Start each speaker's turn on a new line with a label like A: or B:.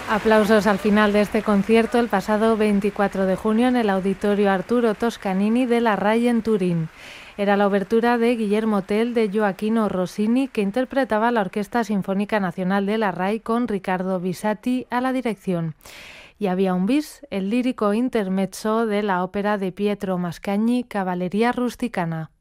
A: Aplausos al final de este concierto el pasado 24 de junio en el Auditorio Arturo Toscanini de la RAI en Turín. Era la obertura de Guillermo Tell de Gioachino Rossini, que interpretaba la Orquesta Sinfónica Nacional de la RAI con Riccardo Bisatti a la dirección. Y había un bis, el lírico intermezzo de la ópera de Pietro Mascagni, Cavalleria Rusticana.